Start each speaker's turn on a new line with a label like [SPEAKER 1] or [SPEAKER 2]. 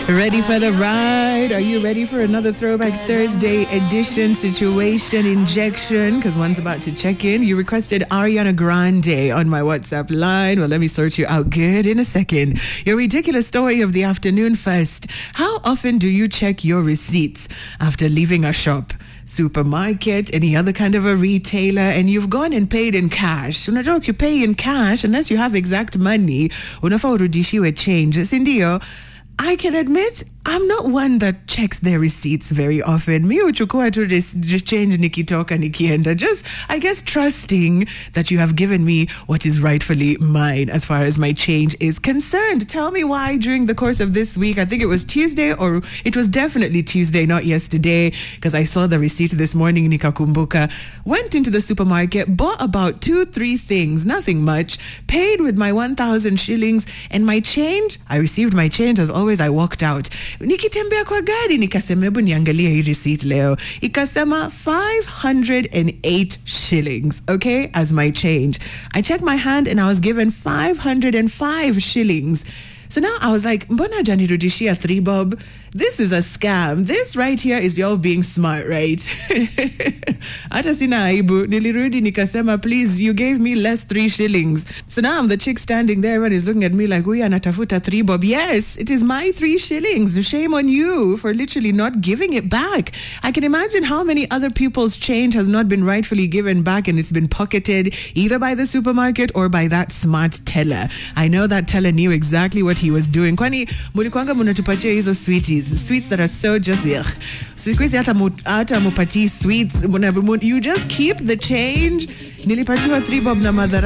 [SPEAKER 1] Ready for the ride? Are you ready for another Throwback Thursday edition situation injection? Because one's about to check in. You requested Ariana Grande on my WhatsApp line. Well, let me sort you out good in a second. Your ridiculous story of the afternoon first. How often do you check your receipts after leaving a shop, supermarket, any other kind of a retailer, and you've gone and paid in cash? Unajua you pay in cash unless you have exact money. Unafaa urudishiwe change. Sindio? I can admit I'm not one that checks their receipts very often. Mi uchukua tu change nikitoka nikienda. Just, I guess, trusting that you have given me what is rightfully mine as far as my change is concerned. Tell me why during the course of this week, I think it was Tuesday, or it was definitely Tuesday, not yesterday, because I saw the receipt this morning, nikakumbuka. Went into the supermarket, bought about 2-3 things, nothing much, paid with my 1,000 shillings, and my change, I received my change as always, I walked out. Nikitembea kwa gari nikasema hebu niangalie hii receipt leo, ikasema 508 shillings, okay, as my change. I checked my hand and I was given 505 shillings. So now I was like, mbona janirudishia 3 bob? This is a scam. This right here is y'all being smart, right? Hata sina aibu. Nilirudi nikasema, please, you gave me less 3 shillings. So now I'm the chick standing there, everyone is looking at me like, huyu anatafuta 3 bob. Yes, it is my 3 shillings. Shame on you for literally not giving it back. I can imagine how many other people's change has not been rightfully given back and it's been pocketed either by the supermarket or by that smart teller. I know that teller knew exactly what he was doing. Kwani mulikuanga munatupatia hizo sweeties that are so just sikuizi hata mupati sweets, you just keep the change. Nilipatiwa 3 bob na madhara